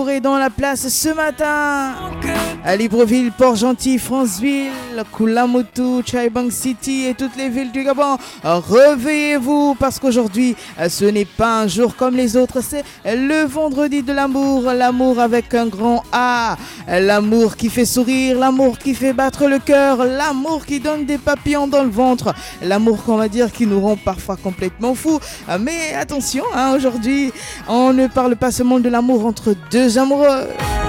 est dans la place ce matin à Libreville, Port-Gentil, Franceville, Kulamotu, Chaibang City et toutes les villes du Gabon. Réveillez-vous parce qu'aujourd'hui ce n'est pas un jour comme les autres, c'est le vendredi de l'amour, l'amour avec un grand A, l'amour qui fait sourire, l'amour qui fait battre le cœur, l'amour qui donne des papillons dans le ventre, l'amour qu'on va dire qui nous rend parfois complètement fous. Mais attention, aujourd'hui on ne parle pas seulement de l'amour entre deux amoureux.